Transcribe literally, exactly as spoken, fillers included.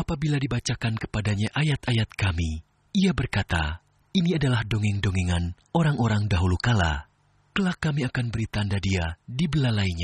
apabila dibacakan kepadanya ayat-ayat kami, ia berkata, "Ini adalah dongeng-dongengan orang-orang dahulu kala." Kelak kami akan beri tanda dia di belalainya.